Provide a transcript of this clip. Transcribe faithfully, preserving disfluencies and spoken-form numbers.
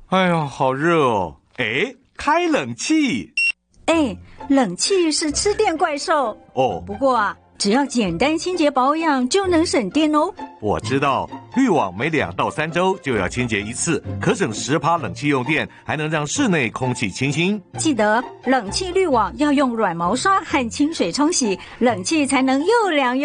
哎呀，好热哦！哎，开冷气。 哎，冷气是吃电怪兽哦。 不过啊，只要简单清洁保养就能省电哦。 我知道，滤网每两到三周就要清洁一次，可省十趴冷气用电，还能让室内空气清新。 记得冷气滤网要用软毛刷和清水冲洗，冷气才能又凉又